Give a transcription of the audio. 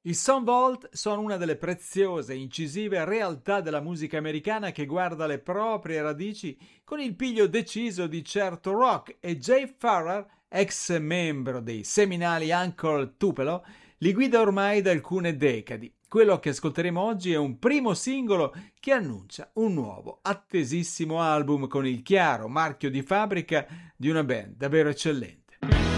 I Son Volt sono una delle preziose e incisive realtà della musica americana che guarda le proprie radici con il piglio deciso di certo rock, e Jay Farrar, ex membro dei seminali Uncle Tupelo, li guida ormai da alcune decadi. Quello che ascolteremo oggi è un primo singolo che annuncia un nuovo, attesissimo album con il chiaro marchio di fabbrica di una band davvero eccellente.